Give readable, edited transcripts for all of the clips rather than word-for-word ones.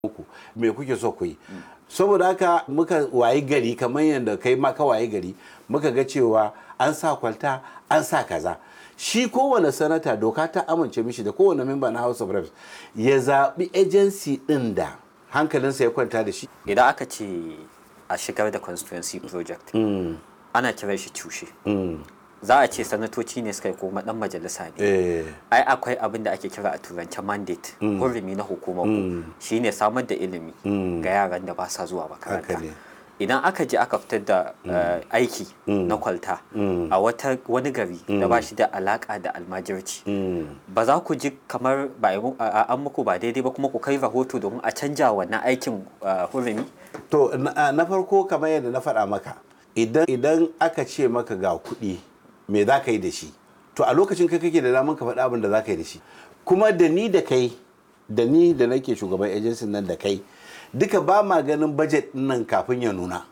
muku me kuke so ku yi. Saboda haka muka wayi gari kamar yadda kai ma ka wayi gari muka ga cewa an sa kwalta an sa kaza. Shi kowane sanata doka ta amince mishi da kowane memba na House of Reps ya zaɓi agency ɗin da hankalinsa ya kwanta da shi. Idan aka ce a shigar da constituency project ana kiran shi cushe. Za a ce sanatoci ne suka yi kuma dan majalisa ne. Ai akwai abin da ake kira a turance mandate hurumi na hukumar ku shine samar da ilimi ga yaran da ba sa zuwa makaranta. Idan aka je aka fitar da aiki na kwalta a wani gari da ba shi da alaka da almajirci, ba za ku ji kamar an muku ba daidai ba kuma ku kai rahoto domin a canja wannan aikin hurumi? To na farko kamar yadda na faɗa maka idan aka ce maka ga kuɗi me za ka yi da shi, to a lokacin kai kake da daman ka faɗa abin da za ka yi da shi. Kuma da ni da kai da ni da nake shugaban agency nan da kai duka ba ma ganin budget nan kafin ya nuna,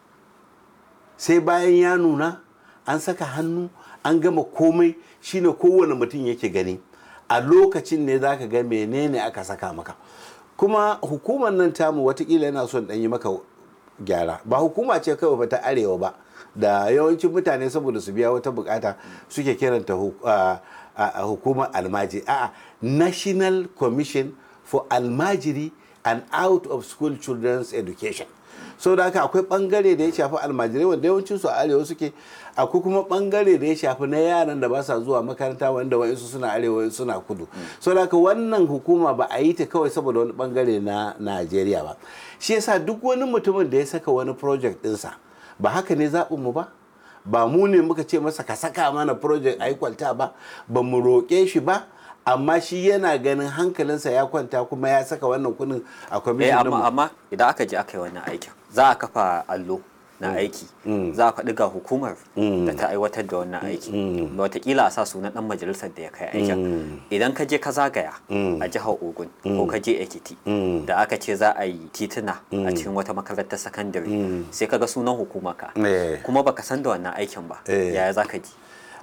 sai bayan ya nuna an saka hannu an gama komai shine kowane mutum yake gani a lokacin ne za ka ga menene aka saka maka. Kuma hukumar nan tamu watakila yana son ɗan yi maka gyara, ba hukuma ce kawai ba ta arewa ba da yawancin mutane saboda su biya wata bukata suke kiranta hukumar almajiri. National Commission for Almajiri and Out of School Children's Education. So da haka akwai bangare da ya shafi almajirai wanda yawancin su a arewa suke, akwai kuma bangare da ya shafi na yaran da ba sa zuwa makaranta wanda wa'insu suna arewa suna kudu. So da haka wannan hukuma ba a yi ta kawai saboda wani bangare na Najeriya ba. Shi yasa duk wani mutumin da ya saka wani project ɗinsa ba haka ne zaɓinmu ba mu ne muka ce masa ka saka mana project a yi kwalta ba mu roƙe shi ba, amma shi yana ganin hankalinsa ya kwanta kuma ya saka wannan kuɗin a kwamishin mu. Amma idan aka je aka yi wannan aikin za a kafa allo na aiki, za a faɗi ga hukumar da ta aiwatar da wannan aiki, watakila a sa sunan ɗan majalisar da ya kai aikin. Idan ka je ka zagaya a jihar Ogun ko ka je Ekiti da aka ce za a yi tituna a cikin wata makarantar sakandare sai ka ga sunan hukumarka kuma baka san da wannan aikin ba, yaya za ka ji?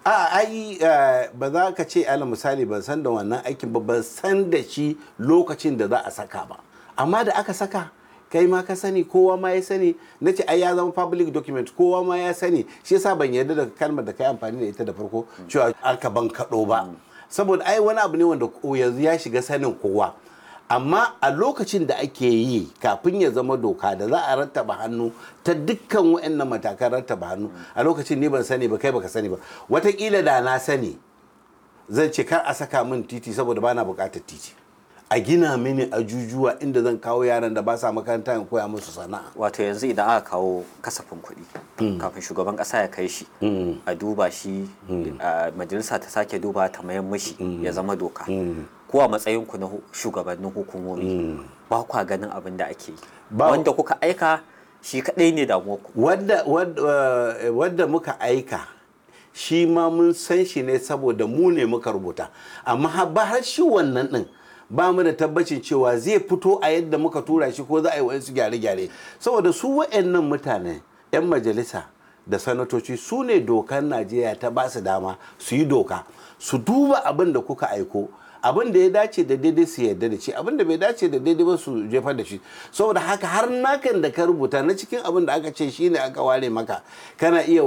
Ba za ka ce ala misali ban san da wannan aikin ba, ban san da shi lokacin da za a saka ba, amma da aka saka kai ma ka sani, kowa ma ya sani. Na ce ai ya zama public document, kowa ma ya sani. Shi yasa ban yarda da kalmar da kai amfani da ita da farko cewa aka ban kaɗo ba, saboda ai wani abu ne wanda yanzu ya shiga sanin kowa. Amma a lokacin da ake yi kafin ya zama doka da za a rattaba hannu ta dukkan waɗannan matakan rattaba hannu, a lokacin ni ban sani ba, kai baka sani ba. Wataƙila da na sani zan ce kar a saka min titi saboda bana buƙatar titi, a gina mini ajujuwa inda zan kawo yaran da ba sa makaranta in koya musu sana'a. Wato yanzu idan aka kawo kasafin kuɗi kafin shugaban ƙasa ya kai shi a duba shi, majalisa ta sake duba ta mayan mashi ya zama doka, ko a matsayinku na shugabannin hukumomi ba kwa ganin abin da ake yi wanda kuka aika shi kaɗai ne damuwarku? Wadda muka aika shi ma mun san shi ne saboda mu ne muka rubuta, amma ba har shi wannan ɗin ba mu da tabbacin cewa zai fito a yadda muka tura shi ko za a yi wasu gyare-gyare, saboda su wa'annan mutane 'yan majalisa da sanatoci su ne dokar Najeriya ta ba su dama su yi doka, su duba abin da kuka aiko, abin da ya dace da daidai su yarda da shi, abin da bai dace da daidai ba su jefar da shi. Saboda haka har nakan da ka rubuta na cikin abin da aka ce shine aka ware maka kana iya